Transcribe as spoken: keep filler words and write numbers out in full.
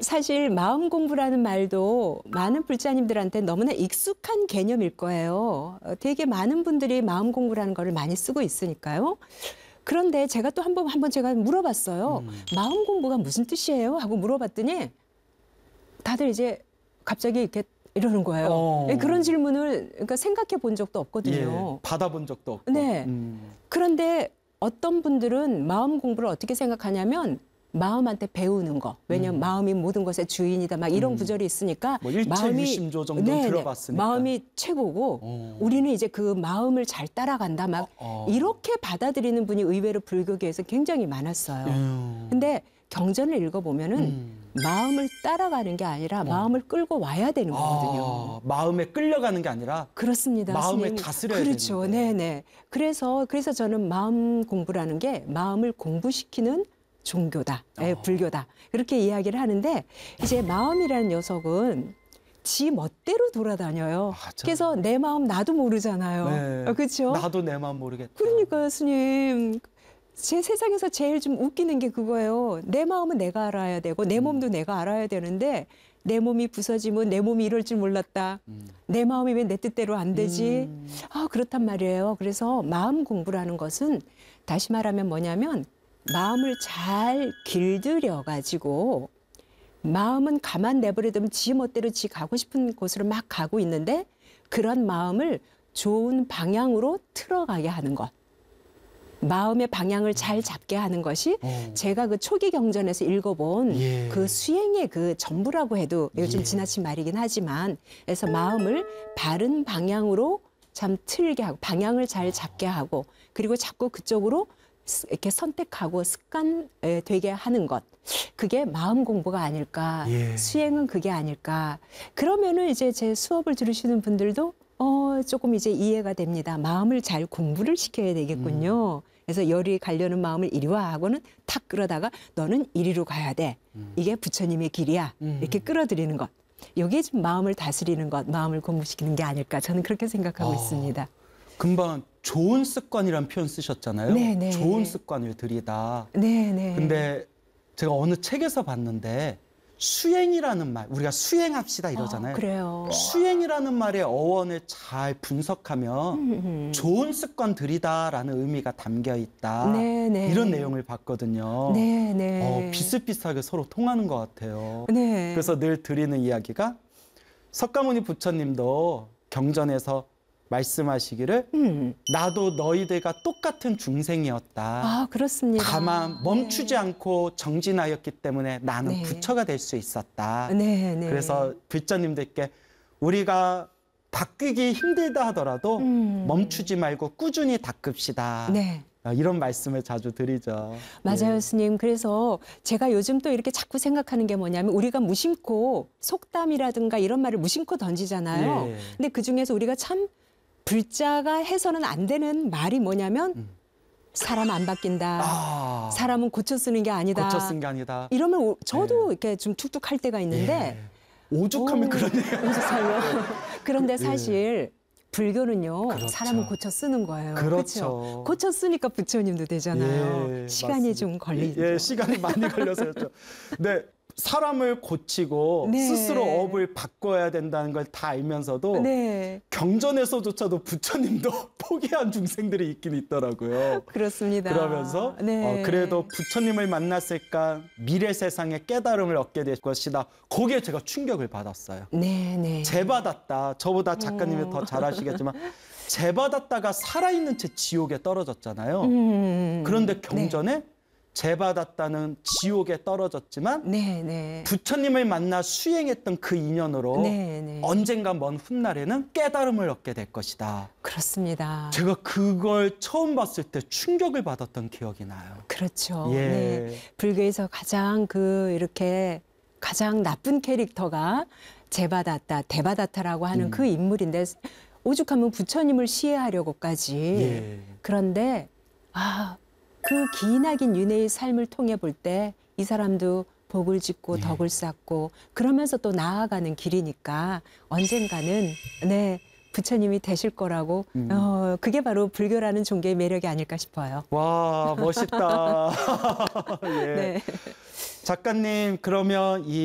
사실 마음 공부라는 말도 많은 불자님들한테 너무나 익숙한 개념일 거예요. 어, 되게 많은 분들이 마음 공부라는 거를 많이 쓰고 있으니까요. 그런데 제가 또 한 번, 한 번 제가 물어봤어요. 음. 마음 공부가 무슨 뜻이에요? 하고 물어봤더니 다들 이제 갑자기 이렇게 이러는 거예요. 어. 예, 그런 질문을 그러니까 생각해 본 적도 없거든요. 예, 받아본 적도 없고. 네. 음. 그런데 어떤 분들은 마음 공부를 어떻게 생각하냐면 마음한테 배우는 거. 왜냐하면 음. 마음이 모든 것의 주인이다. 막 이런 음. 구절이 있으니까 뭐 일체유심조 정도 네네, 들어봤으니까. 마음이 최고고 어. 우리는 이제 그 마음을 잘 따라간다. 막 어. 이렇게 받아들이는 분이 의외로 불교계에서 굉장히 많았어요. 음. 근데 경전을 읽어보면은 음. 마음을 따라가는 게 아니라 마음을 끌고 와야 되는 거거든요. 아, 마음에 끌려가는 게 아니라 그렇습니다. 마음을 스님. 다스려야 그렇죠. 되는데. 네네. 그래서 그래서 저는 마음 공부라는 게 마음을 공부시키는 종교다, 예, 어. 불교다 이렇게 이야기를 하는데 이제 마음이라는 녀석은 지 멋대로 돌아다녀요. 맞아요. 그래서 내 마음 나도 모르잖아요. 네. 그렇죠? 나도 내 마음 모르겠다. 그러니까요, 스님. 제 세상에서 제일 좀 웃기는 게 그거예요. 내 마음은 내가 알아야 되고 내 몸도 내가 알아야 되는데 내 몸이 부서지면 내 몸이 이럴 줄 몰랐다. 음. 내 마음이 왜 내 뜻대로 안 되지? 음. 아, 그렇단 말이에요. 그래서 마음 공부라는 것은 다시 말하면 뭐냐면 마음을 잘 길들여 가지고 마음은 가만 내버려두면 지 멋대로 지 가고 싶은 곳으로 막 가고 있는데 그런 마음을 좋은 방향으로 틀어가게 하는 것. 마음의 방향을 잘 잡게 하는 것이 어. 제가 그 초기 경전에서 읽어본 예. 그 수행의 그 전부라고 해도 요즘 예. 지나친 말이긴 하지만 그래서 마음을 바른 방향으로 참 틀게 하고 방향을 잘 잡게 하고 그리고 자꾸 그쪽으로 스- 이렇게 선택하고 습관 되게 하는 것. 그게 마음 공부가 아닐까. 예. 수행은 그게 아닐까. 그러면은 이제 제 수업을 들으시는 분들도 어, 조금 이제 이해가 됩니다. 마음을 잘 공부를 시켜야 되겠군요. 음. 그래서 열이 가려는 마음을 이리 와 하고는 탁 끌어다가 너는 이리로 가야 돼. 음. 이게 부처님의 길이야. 음. 이렇게 끌어들이는 것. 이게 좀 마음을 다스리는 것, 마음을 공부시키는 게 아닐까. 저는 그렇게 생각하고 아. 있습니다. 금방 좋은 습관이란 표현 쓰셨잖아요. 네, 네. 좋은 습관을 들이다. 네, 네. 근데 제가 어느 책에서 봤는데 수행이라는 말, 우리가 수행합시다 이러잖아요. 어, 그래요. 수행이라는 말의 어원을 잘 분석하면 음, 음. 좋은 습관 들이다라는 의미가 담겨 있다. 네, 네. 이런 내용을 봤거든요. 네, 네. 어, 비슷비슷하게 서로 통하는 것 같아요. 네. 그래서 늘 드리는 이야기가 석가모니 부처님도 경전에서 말씀하시기를 음. 나도 너희들과 똑같은 중생이었다. 아, 그렇습니다. 다만 멈추지 네. 않고 정진하였기 때문에 나는 네. 부처가 될 수 있었다. 네, 네. 그래서 불자님들께 우리가 바뀌기 힘들다 하더라도 음. 멈추지 말고 꾸준히 닦읍시다. 네. 이런 말씀을 자주 드리죠. 맞아요, 예. 스님. 그래서 제가 요즘 또 이렇게 자꾸 생각하는 게 뭐냐면 우리가 무심코 속담이라든가 이런 말을 무심코 던지잖아요. 예. 근데 그중에서 우리가 참 불자가 해서는 안 되는 말이 뭐냐면 음. 사람 안 바뀐다. 아, 사람은 고쳐 쓰는 게 아니다. 고쳐 쓴 게 아니다. 이러면 오- 저도 예. 이렇게 좀 툭툭 할 때가 있는데 예. 오죽하면 오, 그러네요. 오죽하면. 그런데 예. 사실 불교는요. 그렇죠. 사람을 고쳐 쓰는 거예요. 그렇죠. 그렇죠? 고쳐 쓰니까 부처님도 되잖아요. 예, 시간이 맞습니다. 좀 걸리죠. 예, 시간이 많이 걸려서였죠. 네, 사람을 고치고 네. 스스로 업을 바꿔야 된다는 걸 다 알면서도 네, 경전에서조차도 부처님도 포기한 중생들이 있긴 있더라고요. 그렇습니다. 그러면서 네. 어, 그래도 부처님을 만났을까 미래 세상의 깨달음을 얻게 될 것이다. 거기에 제가 충격을 받았어요. 네, 네. 재받았다. 저보다 작가님이 어. 더 잘 아시겠지만 재받았다가 살아있는 채 지옥에 떨어졌잖아요. 음, 그런데 경전에 재받았다는 지옥에 떨어졌지만 네, 네. 부처님을 만나 수행했던 그 인연으로 네, 네. 언젠가 먼 훗날에는 깨달음을 얻게 될 것이다. 그렇습니다. 제가 그걸 처음 봤을 때 충격을 받았던 기억이 나요. 그렇죠. 예. 네. 불교에서 가장 그 이렇게 가장 나쁜 캐릭터가 재받았다, 대받았다라고 하는 음. 그 인물인데 오죽하면 부처님을 시해하려고까지. 예. 그런데 아, 그 기나긴 윤회의 삶을 통해 볼 때 이 사람도 복을 짓고 예. 덕을 쌓고 그러면서 또 나아가는 길이니까 언젠가는 네 부처님이 되실 거라고 음. 어, 그게 바로 불교라는 종교의 매력이 아닐까 싶어요. 와, 멋있다. 예. 네. 작가님, 그러면 이